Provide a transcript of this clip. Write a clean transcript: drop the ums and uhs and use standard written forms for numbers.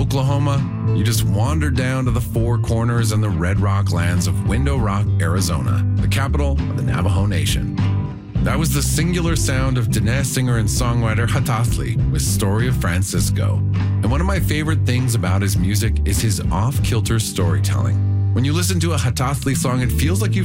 Oklahoma, you just wander down to the Four Corners and the Red Rock lands of Window Rock, Arizona, the capital of the Navajo Nation. That was the singular sound of Diné singer and songwriter Hatathli with Story of Francisco. And one of my favorite things about his music is his off-kilter storytelling. When you listen to a Hatathli song, it feels like you've